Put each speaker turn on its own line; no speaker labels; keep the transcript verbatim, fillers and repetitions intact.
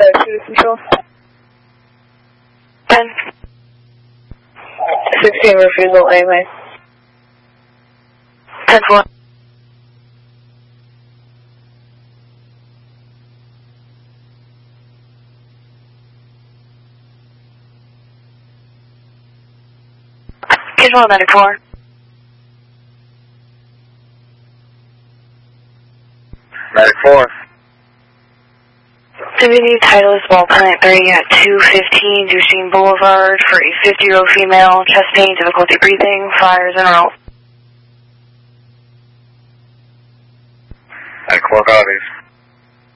Cruise Control.
ten.
sixteen refusal, anyway.
ten four. Control ninety-four.
ninety-four.
Divinity title is Ball Planet three at two fifteen Duchesne Boulevard for a fifty-year-old female, chest pain, difficulty breathing, fires en route.
ninety-four copies.